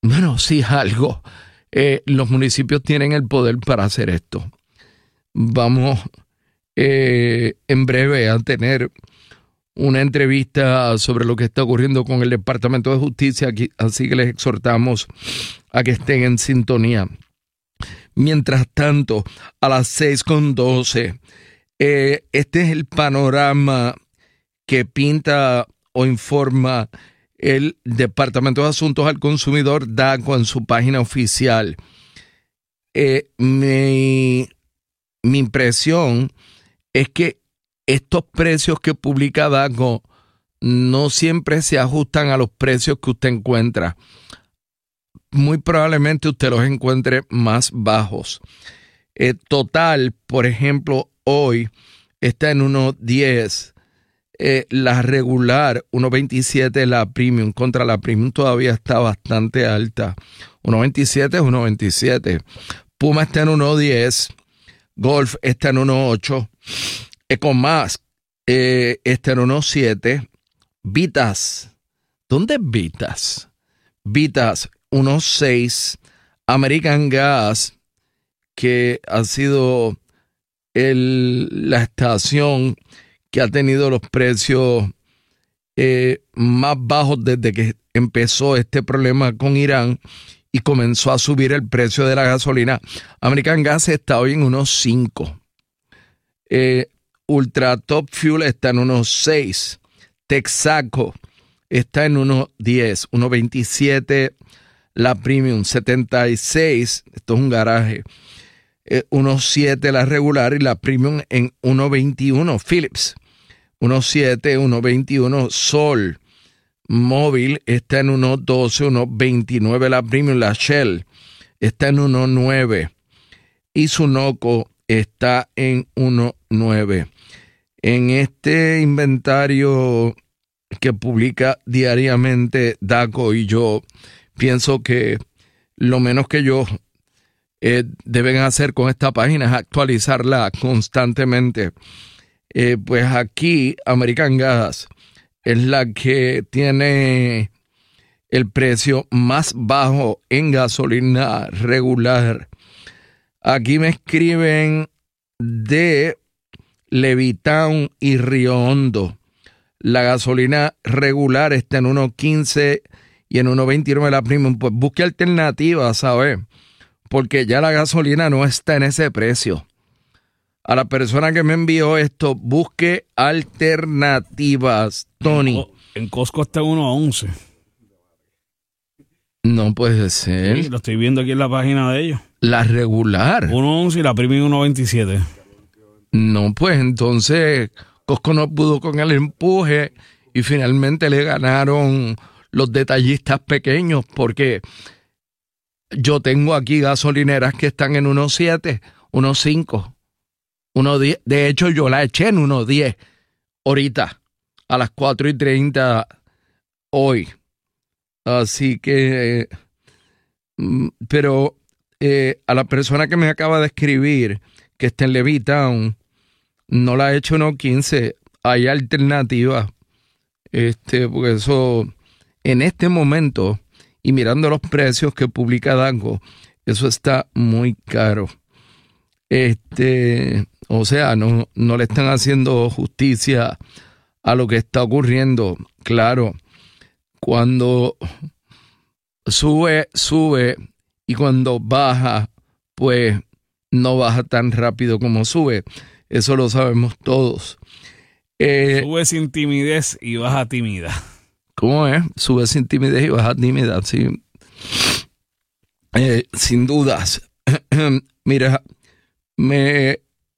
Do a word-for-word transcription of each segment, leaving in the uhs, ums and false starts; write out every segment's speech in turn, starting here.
Bueno, sí, algo. Eh, los municipios tienen el poder para hacer esto. Vamos eh, en breve a tener una entrevista sobre lo que está ocurriendo con el Departamento de Justicia, aquí, así que les exhortamos a que estén en sintonía. Mientras tanto, a las seis con doce, eh, este es el panorama que pinta o informa el Departamento de Asuntos al Consumidor, DACO, en su página oficial. Eh, mi, mi impresión es que estos precios que publica DACO no siempre se ajustan a los precios que usted encuentra. Muy probablemente usted los encuentre más bajos. Eh, total, por ejemplo, hoy está en uno diez. Eh, la regular, uno veintisiete, la premium. Contra la premium todavía está bastante alta. uno veintisiete es uno veintisiete. Puma está en uno diez. Golf está en uno ocho. Ecomask eh, está en uno siete. Vitas. ¿Dónde es Vitas? Vitas uno seis. American Gas, que ha sido el, la estación que ha tenido los precios eh, más bajos desde que empezó este problema con Irán y comenzó a subir el precio de la gasolina. American Gas está hoy en uno cinco. Eh, Ultra Top Fuel está en uno seis. Texaco está en uno diez. uno veintisiete. La Premium setenta y seis. Esto es un garaje. Eh, uno siete la regular y la Premium en uno veintiuno. Philips uno siete, uno veintiuno. Sol Móvil está en uno doce, uno veintinueve la Premium. La Shell está en uno nueve y Sunoco está en uno nueve. En este inventario que publica diariamente DACO, y yo pienso que lo menos que yo eh, deben hacer con esta página es actualizarla constantemente. Eh, pues aquí American Gas es la que tiene el precio más bajo en gasolina regular. Aquí me escriben de Levittown y Río Hondo. La gasolina regular está en uno quince y en uno veintinueve la Premium. Pues busque alternativas, ¿sabes? Porque ya la gasolina no está en ese precio. A la persona que me envió esto, busque alternativas, Tony. En Costco está uno once. No puede ser. Sí, lo estoy viendo aquí en la página de ellos. La regular. uno once y la Premium uno veintisiete. No, pues entonces Costco no pudo con el empuje y finalmente le ganaron los detallistas pequeños, porque yo tengo aquí gasolineras que están en uno siete, uno cinco, uno diez. De hecho, yo la eché en uno diez ahorita, a las cuatro y treinta hoy. Así que, eh, pero eh, a la persona que me acaba de escribir, que está en Levittown, no la he hecho uno quince, hay alternativas, este, porque eso, en este momento, y mirando los precios que publica DACO, eso está muy caro. Este, o sea, no, no le están haciendo justicia a lo que está ocurriendo. Claro, cuando sube, sube, y cuando baja, pues no baja tan rápido como sube. Eso lo sabemos todos. Eh, Sube sin timidez y baja tímida. ¿Cómo es? Sube sin timidez y baja tímida, sí. Eh, sin dudas. Mira, me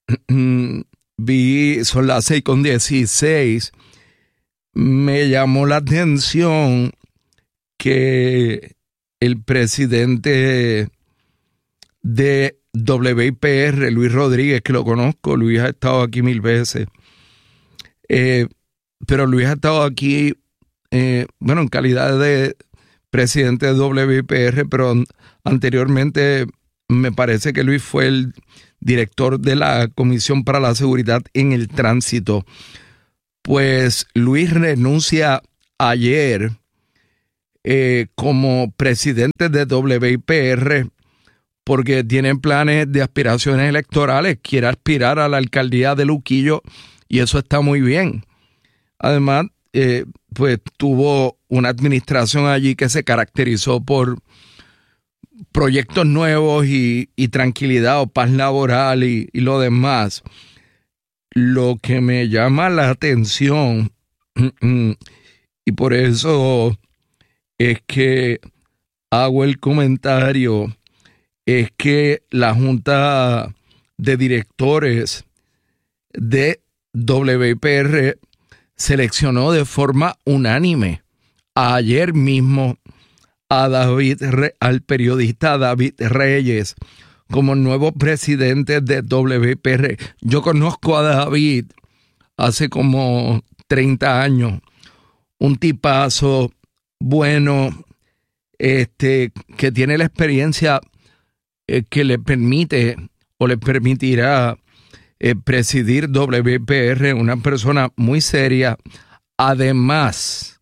vi, son las seis con dieciséis. Me llamó la atención que el presidente de W I P R, Luis Rodríguez, que lo conozco, Luis ha estado aquí mil veces, eh, pero Luis ha estado aquí, eh, bueno, en calidad de presidente de W I P R, pero anteriormente me parece que Luis fue el director de la Comisión para la Seguridad en el Tránsito. Pues Luis renuncia ayer eh, como presidente de W I P R porque tiene planes de aspiraciones electorales, quiere aspirar a la alcaldía de Luquillo y eso está muy bien. Además, eh, pues tuvo una administración allí que se caracterizó por proyectos nuevos y, y tranquilidad o paz laboral y, y lo demás. Lo que me llama la atención, y por eso es que hago el comentario, es que la Junta de Directores de W I P R seleccionó de forma unánime ayer mismo a David, al periodista David Reyes como nuevo presidente de W I P R. Yo conozco a David hace como treinta años, un tipazo bueno, este, que tiene la experiencia eh, que le permite o le permitirá eh, presidir W I P R, una persona muy seria. Además,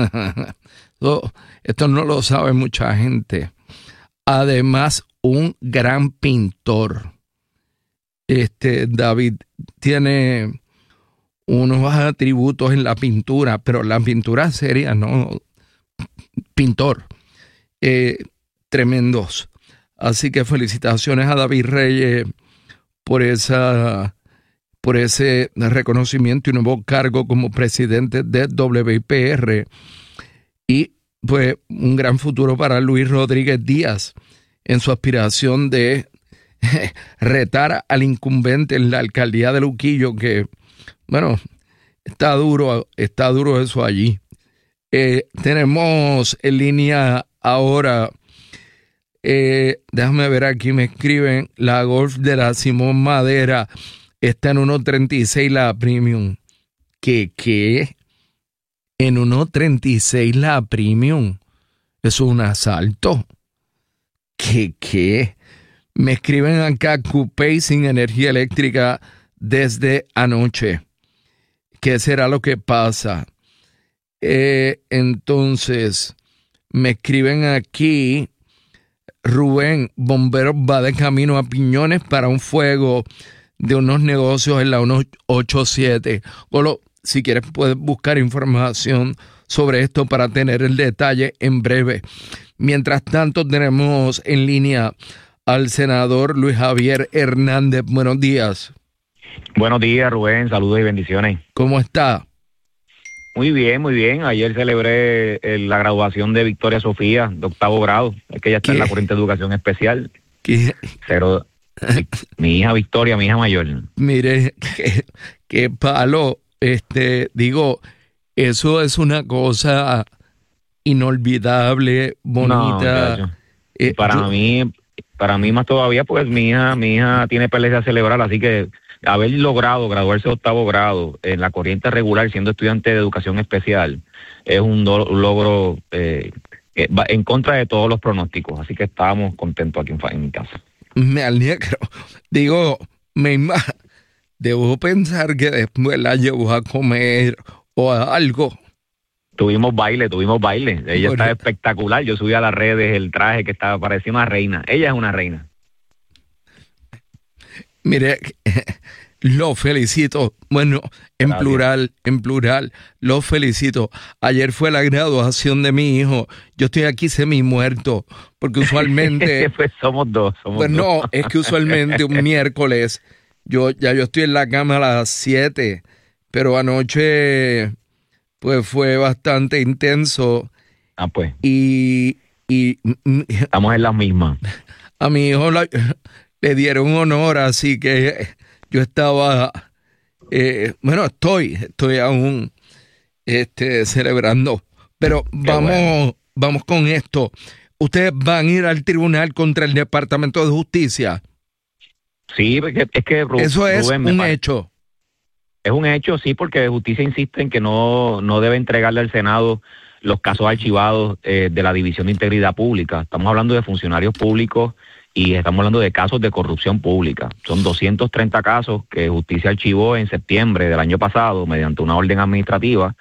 esto no lo sabe mucha gente, además un gran pintor. Este David tiene unos atributos en la pintura, pero la pintura seria, no, pintor, eh, tremendos. Así que felicitaciones a David Reyes por esa, por ese reconocimiento y nuevo cargo como presidente de W I P R. Y pues un gran futuro para Luis Rodríguez Díaz en su aspiración de retar al incumbente en la alcaldía de Luquillo, que, bueno, está duro, está duro eso allí. Eh, tenemos en línea ahora, eh, déjame ver aquí, me escriben, la Golf de la Simón Madera está en uno treinta y seis la Premium. ¿Qué, qué? En uno treinta y seis la Premium. Eso es un asalto. ¿Qué, qué? Me escriben acá, Coupé sin energía eléctrica desde anoche. ¿Qué será lo que pasa? Eh, entonces, me escriben aquí, Rubén, bomberos va de camino a Piñones para un fuego de unos negocios en la ciento ochenta y siete. Golo, si quieres puedes buscar información sobre esto para tener el detalle en breve. Mientras tanto, tenemos en línea al senador Luis Javier Hernández. Buenos días. Buenos días, Rubén. Saludos y bendiciones. ¿Cómo está? Muy bien, muy bien. Ayer celebré eh, la graduación de Victoria Sofía, de octavo grado. Es que ella está ¿Qué? en la corriente de educación especial. ¿Qué? Cero, mi hija Victoria, mi hija mayor. Mire, qué, qué palo. Este, digo, eso es una cosa inolvidable, bonita. No, eh, para yo... mí, para mí más todavía, pues mi hija, mi hija tiene pelea a celebrar, así que haber logrado graduarse de octavo grado en la corriente regular siendo estudiante de educación especial es un, do, un logro eh, eh, en contra de todos los pronósticos, así que estábamos contentos aquí en, en mi casa. Me alegro. Digo, me imagino, debo pensar que después la llevo a comer o a algo. Tuvimos baile, tuvimos baile. Ella está espectacular. Yo subí a las redes el traje que estaba, parecía una reina. Ella es una reina. Mire, lo felicito. Bueno, en Gracias. plural, en plural, lo felicito. Ayer fue la graduación de mi hijo. Yo estoy aquí semi muerto, porque usualmente... pues somos dos. Somos pues dos. No, es que usualmente un miércoles, yo ya yo estoy en la cama a las siete, pero anoche pues fue bastante intenso. Ah, pues. Y... y estamos en la misma. A mi hijo la... le dieron honor, así que yo estaba, eh, bueno, estoy, estoy aún este, celebrando. Pero vamos, bueno. vamos con esto. ¿Ustedes van a ir al tribunal contra el Departamento de Justicia? Sí, porque es que Rubén, eso es Rubén, un me hecho. Es un hecho, sí, porque Justicia insiste en que no, no debe entregarle al Senado los casos archivados eh, de la División de Integridad Pública. Estamos hablando de funcionarios públicos y estamos hablando de casos de corrupción pública. Son doscientos treinta casos que Justicia archivó en septiembre del año pasado mediante una orden administrativa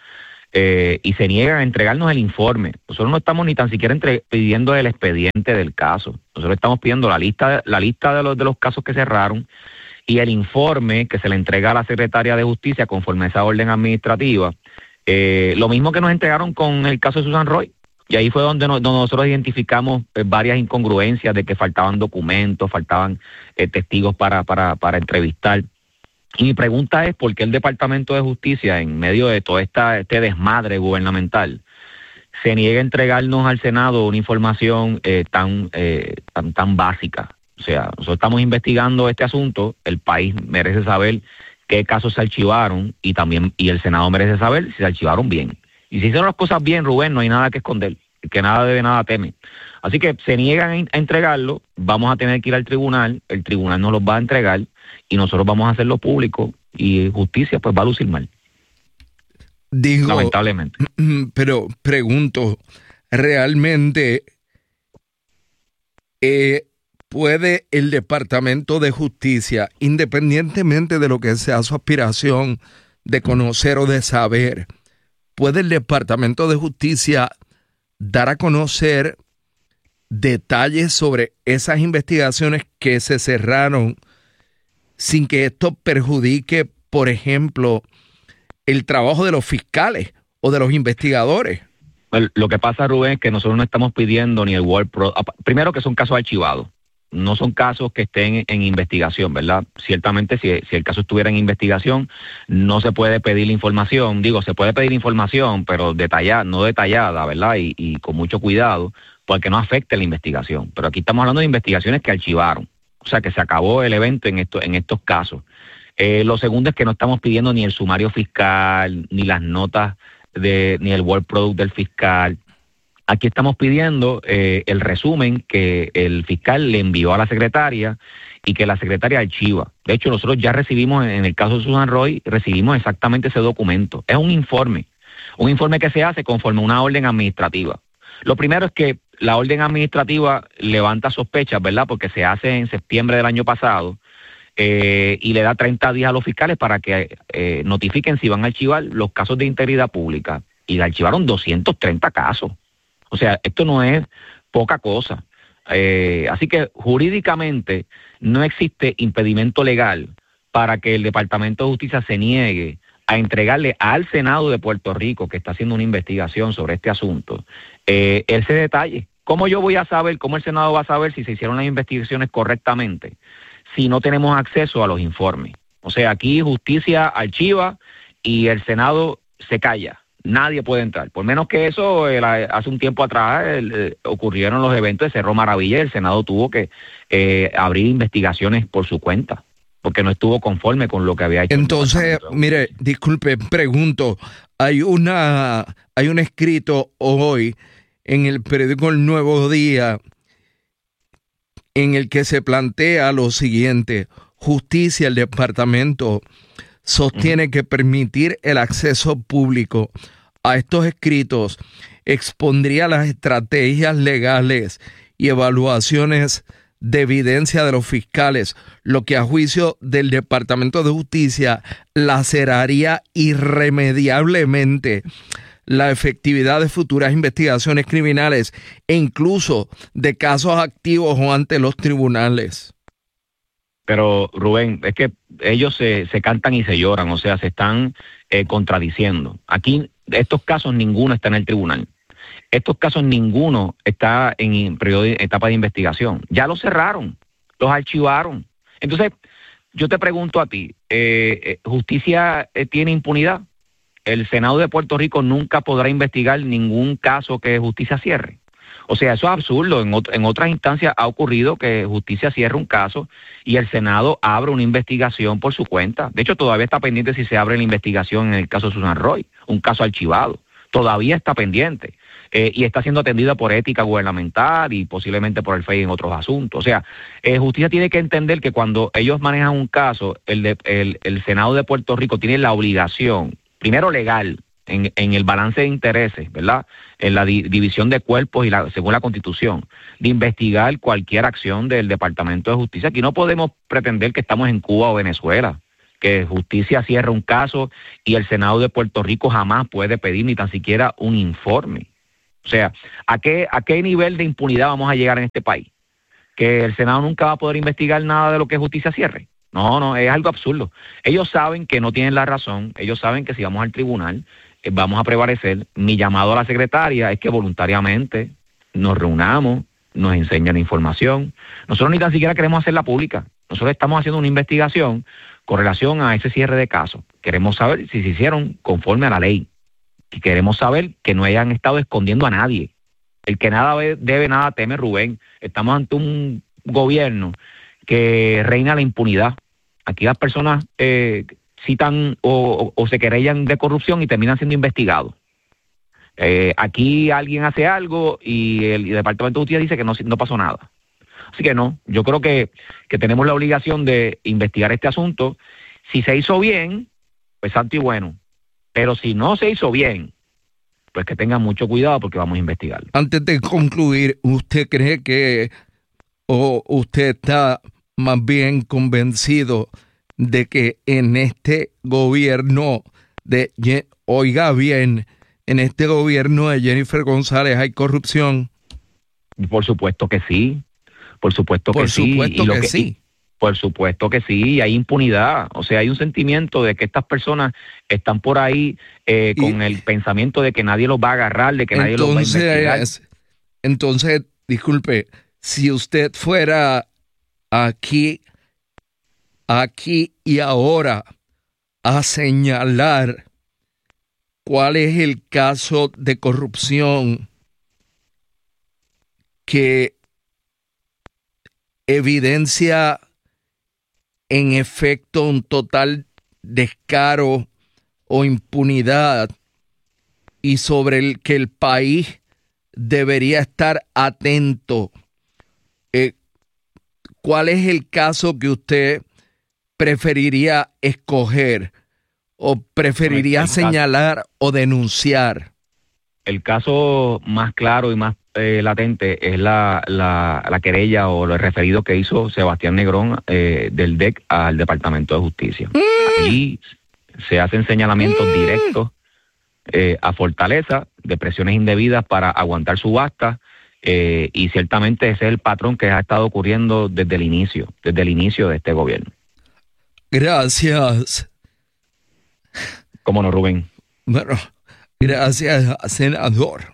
eh, y se niegan a entregarnos el informe. Nosotros no estamos ni tan siquiera entre, pidiendo el expediente del caso. Nosotros estamos pidiendo la lista, la lista de los, de los casos que cerraron y el informe que se le entrega a la Secretaría de Justicia conforme a esa orden administrativa. Eh, lo mismo que nos entregaron con el caso de Susan Roy. Y ahí fue donde, no, donde nosotros identificamos eh, varias incongruencias de que faltaban documentos, faltaban eh, testigos para, para, para entrevistar. Y mi pregunta es, ¿por qué el Departamento de Justicia, en medio de todo esta, este desmadre gubernamental, se niega a entregarnos al Senado una información eh, tan, eh, tan, tan básica? O sea, nosotros estamos investigando este asunto, el país merece saber qué casos se archivaron y también y el Senado merece saber si se archivaron bien. Y si hicieron las cosas bien, Rubén, no hay nada que esconder, que nada debe, nada teme. Así que se niegan a entregarlo, vamos a tener que ir al tribunal, el tribunal nos los va a entregar y nosotros vamos a hacerlo público y justicia pues va a lucir mal. Digo, lamentablemente. Pero pregunto, ¿realmente eh, puede el Departamento de Justicia, independientemente de lo que sea su aspiración de conocer o de saber, puede el Departamento de Justicia dar a conocer detalles sobre esas investigaciones que se cerraron sin que esto perjudique, por ejemplo, el trabajo de los fiscales o de los investigadores? Lo que pasa, Rubén, es que nosotros no estamos pidiendo ni el World Pro... Primero que son casos archivados, no son casos que estén en investigación, ¿verdad? Ciertamente si, si el caso estuviera en investigación, no se puede pedir la información, digo, se puede pedir información, pero detallada, no detallada, ¿verdad? Y, y con mucho cuidado, porque no afecte la investigación. Pero aquí estamos hablando de investigaciones que archivaron, o sea que se acabó el evento en, esto, en estos casos. Eh, lo segundo es que no estamos pidiendo ni el sumario fiscal, ni las notas, de ni el World Product del fiscal. Aquí estamos pidiendo eh, el resumen que el fiscal le envió a la secretaria y que la secretaria archiva. De hecho, nosotros ya recibimos, en el caso de Susan Roy, recibimos exactamente ese documento. Es un informe, un informe que se hace conforme a una orden administrativa. Lo primero es que la orden administrativa levanta sospechas, ¿verdad? Porque se hace en septiembre del año pasado eh, y le da treinta días a los fiscales para que eh, notifiquen si van a archivar los casos de integridad pública. Y le archivaron doscientos treinta casos. O sea, esto no es poca cosa. Eh, así que jurídicamente no existe impedimento legal para que el Departamento de Justicia se niegue a entregarle al Senado de Puerto Rico, que está haciendo una investigación sobre este asunto, eh, ese detalle. ¿Cómo yo voy a saber, cómo el Senado va a saber si se hicieron las investigaciones correctamente si no tenemos acceso a los informes? O sea, aquí justicia archiva y el Senado se calla. Nadie puede entrar. Por menos que eso, eh, hace un tiempo atrás eh, ocurrieron los eventos de Cerro Maravilla y el Senado tuvo que eh, abrir investigaciones por su cuenta, porque no estuvo conforme con lo que había hecho. Entonces, mire, disculpe, pregunto, hay una hay un escrito hoy en el periódico El Nuevo Día en el que se plantea lo siguiente: justicia, el departamento sostiene uh-huh. que permitir el acceso público a estos escritos expondría las estrategias legales y evaluaciones de evidencia de los fiscales, lo que a juicio del Departamento de Justicia laceraría irremediablemente la efectividad de futuras investigaciones criminales e incluso de casos activos o ante los tribunales. Pero, Rubén, es que ellos se, se cantan y se lloran, o sea, se están eh, contradiciendo. Aquí, estos casos, ninguno está en el tribunal. Estos casos, ninguno está en periodo de, etapa de investigación. Ya los cerraron, los archivaron. Entonces, yo te pregunto a ti, eh, ¿justicia eh, tiene impunidad? El Senado de Puerto Rico nunca podrá investigar ningún caso que justicia cierre. O sea, eso es absurdo. En, ot- en otras instancias ha ocurrido que justicia cierra un caso y el Senado abre una investigación por su cuenta. De hecho, todavía está pendiente si se abre la investigación en el caso de Susan Roy, un caso archivado. Todavía está pendiente eh, y está siendo atendida por ética gubernamental y posiblemente por el F E I en otros asuntos. O sea, eh, justicia tiene que entender que cuando ellos manejan un caso, el, de, el, el Senado de Puerto Rico tiene la obligación, primero legal, En, en el balance de intereses, ¿verdad? En la di- división de cuerpos y la, según la Constitución, de investigar cualquier acción del Departamento de Justicia. Aquí no podemos pretender que estamos en Cuba o Venezuela. que justicia cierre un caso y el Senado de Puerto Rico jamás puede pedir ni tan siquiera un informe. O sea, ¿a qué, a qué nivel de impunidad vamos a llegar en este país? ¿Que el Senado nunca va a poder investigar nada de lo que justicia cierre? No, no, es algo absurdo. Ellos saben que no tienen la razón, ellos saben que si vamos al tribunal eh, vamos a prevalecer. Mi llamado a la secretaria es que voluntariamente nos reunamos, nos enseñen información. Nosotros ni tan siquiera queremos hacerla pública. Nosotros estamos haciendo una investigación con relación a ese cierre de casos. Queremos saber si se hicieron conforme a la ley. Y queremos saber que no hayan estado escondiendo a nadie. El que nada debe, nada teme, Rubén. Estamos ante un gobierno que reina la impunidad. Aquí las personas eh, citan o, o, o se querellan de corrupción y terminan siendo investigados. Eh, aquí alguien hace algo y el, el Departamento de Justicia dice que no, no pasó nada. Así que no, yo creo que, que tenemos la obligación de investigar este asunto. Si se hizo bien, pues santo y bueno. Pero si no se hizo bien, pues que tengan mucho cuidado porque vamos a investigar. Antes de concluir, ¿usted cree que o usted está más bien convencido de que en este gobierno de, oiga bien, en este gobierno de Jennifer González hay corrupción? Por supuesto que sí, por supuesto por que supuesto sí. Y lo que, que sí. Por supuesto que sí, hay impunidad. O sea, hay un sentimiento de que estas personas están por ahí eh, con y, el pensamiento de que nadie los va a agarrar, de que nadie los va a investigar. Entonces, disculpe, si usted fuera aquí, aquí y ahora a señalar cuál es el caso de corrupción que evidencia en efecto un total descaro o impunidad y sobre el que el país debería estar atento, eh, ¿cuál es el caso que usted preferiría escoger o preferiría señalar caso, o denunciar? El caso más claro y más eh, latente es la, la, la querella o el referido que hizo Sebastián Negrón eh, del D E C al Departamento de Justicia. Mm. Allí se hacen señalamientos mm. directos eh, a Fortaleza de presiones indebidas para aguantar subastas eh, y ciertamente ese es el patrón que ha estado ocurriendo desde el inicio, desde el inicio de este gobierno. Gracias. ¿Cómo no, Rubén? Bueno, gracias, senador.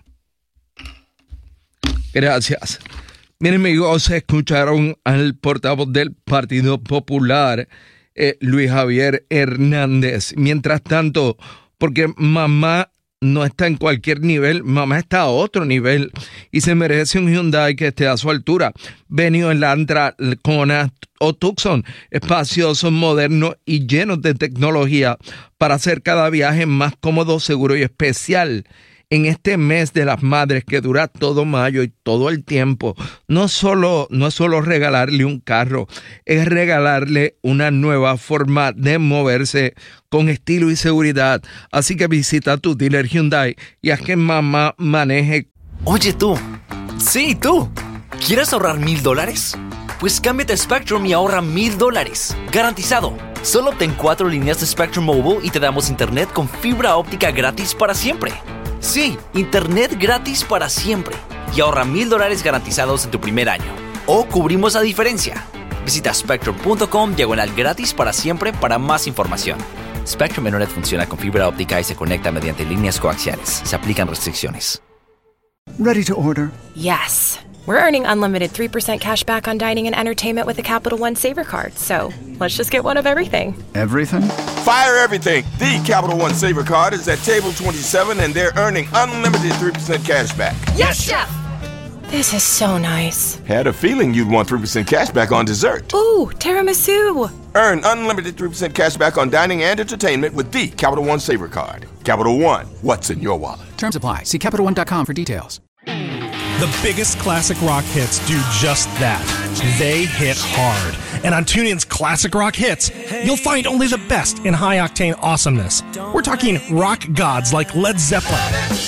Gracias. Miren, amigos, escucharon al portavoz del Partido Popular, eh, Luis Javier Hernández. Mientras tanto, porque mamá no está en cualquier nivel, mamá está a otro nivel y se merece un Hyundai que esté a su altura. Venue, Elantra, Kona o Tucson, espaciosos, modernos y llenos de tecnología para hacer cada viaje más cómodo, seguro y especial. En este mes de las madres que dura todo mayo y todo el tiempo, no solo, no es solo regalarle un carro, es regalarle una nueva forma de moverse con estilo y seguridad. Así que visita tu dealer Hyundai y haz que mamá maneje. Oye tú, sí tú, ¿quieres ahorrar mil dólares? Pues cámbiate a Spectrum y ahorra mil dólares, garantizado. Solo obtén cuatro líneas de Spectrum Mobile y te damos internet con fibra óptica gratis para siempre. Sí, internet gratis para siempre. Y ahorra mil dólares garantizados en tu primer año. O cubrimos la diferencia. Visita spectrum punto com diagonal gratis para siempre para más información. Spectrum Internet funciona con fibra óptica y se conecta mediante líneas coaxiales. Se aplican restricciones. Ready to order? Yes. We're earning unlimited three percent cash back on dining and entertainment with a Capital One Saver card. So let's just get one of everything. Everything? Fire everything. The Capital One Saver card is at table twenty-seven and they're earning unlimited three percent cash back. Yes, Chef! This is so nice. Had a feeling you'd want three percent cash back on dessert. Ooh, tiramisu. Earn unlimited three percent cash back on dining and entertainment with the Capital One Saver card. Capital One, what's in your wallet? Terms apply. See Capital One dot com for details. The biggest classic rock hits do just that. They hit hard. And on TuneIn's Classic Rock Hits, you'll find only the best in high-octane awesomeness. We're talking rock gods like Led Zeppelin,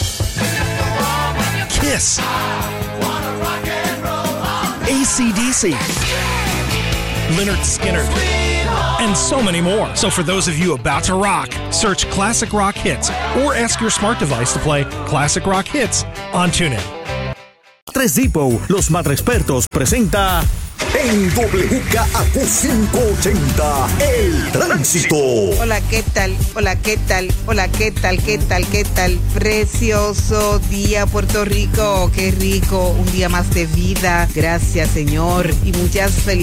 Kiss, A C D C, Lynyrd Skynyrd, and so many more. So for those of you about to rock, search Classic Rock Hits or ask your smart device to play Classic Rock Hits on TuneIn. Matres Depot, los Matres Expertos, presenta en W K A Q quinientos ochenta, El Tránsito. Hola, ¿qué tal? Hola, ¿qué tal? Hola, ¿qué tal? ¿Qué tal? ¿Qué tal? Precioso día, Puerto Rico. Qué rico, un día más de vida. Gracias, Señor. Y muchas felicidades.